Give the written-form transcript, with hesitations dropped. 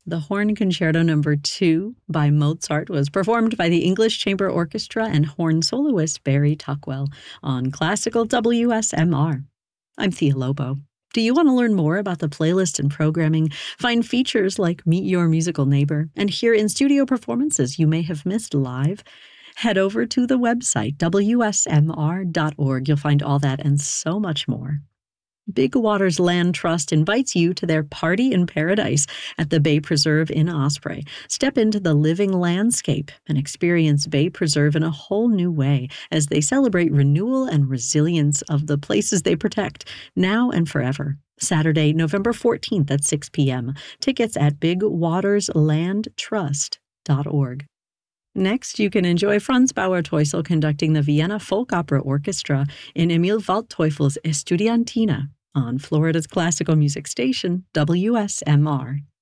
The Horn Concerto No. 2 by Mozart was performed by the English Chamber Orchestra and horn soloist Barry Tuckwell on Classical WSMR. I'm Thea Lobo. Do you want to learn more about the playlist and programming, find features like Meet Your Musical Neighbor, and hear in-studio performances you may have missed live? Head over to the website, wsmr.org. You'll find all that and so much more. Big Waters Land Trust invites you to their Party in Paradise at the Bay Preserve in Osprey. Step into the living landscape and experience Bay Preserve in a whole new way as they celebrate renewal and resilience of the places they protect, now and forever. Saturday, November 14th at 6 p.m. Tickets at bigwaterslandtrust.org. Next, you can enjoy Franz Bauer-Teufel conducting the Vienna Folk Opera Orchestra in Emil Waldteufel's Estudiantina on Florida's classical music station, WSMR.